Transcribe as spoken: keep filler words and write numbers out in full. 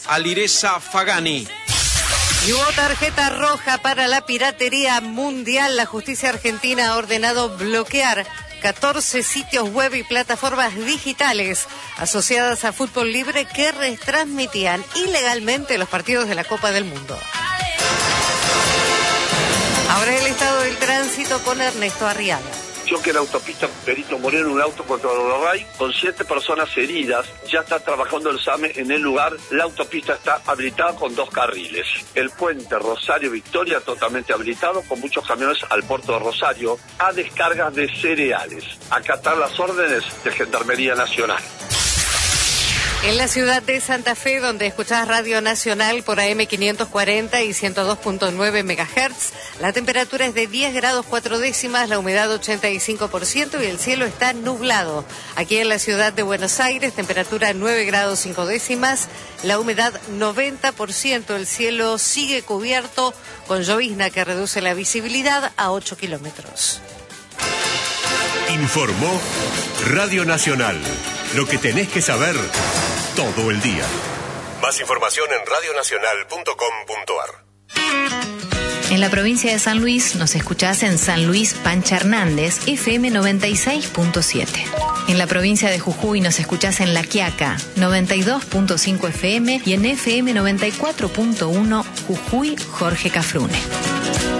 Alireza Fagani. Y hubo tarjeta roja para la piratería mundial. La justicia argentina ha ordenado bloquear catorce sitios web y plataformas digitales asociadas a fútbol libre que retransmitían ilegalmente los partidos de la Copa del Mundo. Ahora el estado del tránsito con Ernesto Arriaga. Choque en la autopista Perito Moreno, un auto contra Uruguay con siete personas heridas. Ya está trabajando el SAME en el lugar. La autopista está habilitada con dos carriles. El puente Rosario-Victoria totalmente habilitado con muchos camiones al puerto de Rosario a descargas de cereales. Acatar las órdenes de Gendarmería Nacional. En la ciudad de Santa Fe, donde escuchás Radio Nacional por A M quinientos cuarenta y ciento dos punto nueve megahertz, la temperatura es de diez grados cuatro décimas, la humedad ochenta y cinco por ciento y el cielo está nublado. Aquí en la ciudad de Buenos Aires, temperatura nueve grados cinco décimas, la humedad noventa por ciento, el cielo sigue cubierto con llovizna que reduce la visibilidad a ocho kilómetros. Informó Radio Nacional. Lo que tenés que saber todo el día. Más información en radio nacional punto com punto a r. En la provincia de San Luis nos escuchás en San Luis Pancha Hernández, F M noventa y seis punto siete. En la provincia de Jujuy nos escuchás en La Quiaca, noventa y dos punto cinco F M y en F M noventa y cuatro punto uno Jujuy Jorge Cafrune.